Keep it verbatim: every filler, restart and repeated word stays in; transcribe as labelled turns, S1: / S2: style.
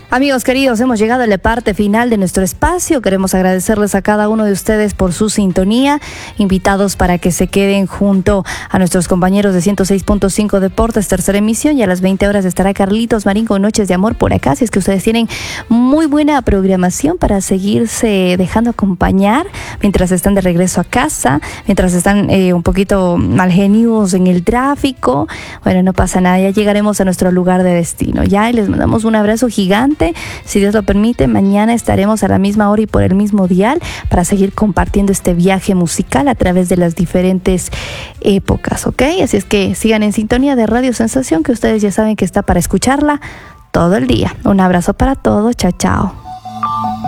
S1: Amigos queridos, hemos llegado a la parte final de nuestro espacio. Queremos agradecerles a cada uno de ustedes por su sintonía. Invitados para que se queden junto a nuestros compañeros de ciento seis punto cinco Deportes, tercera emisión. Y a las veinte horas estará Carlitos Marín con Noches de Amor por acá. Así es que ustedes tienen muy buena programación para seguirse dejando acompañar mientras están de regreso a casa, mientras están eh, un poquito mal genios en el tráfico. Bueno, no pasa nada, ya llegaremos a nuestro lugar de destino. Ya, y les mandamos un abrazo gigante. Si Dios lo permite, mañana estaremos a la misma hora y por el mismo dial para seguir compartiendo este viaje musical a través de las diferentes épocas, ¿ok? Así es que sigan en sintonía de Radio Sensación, que ustedes ya saben que está para escucharla todo el día. Un abrazo para todos, chao, chao.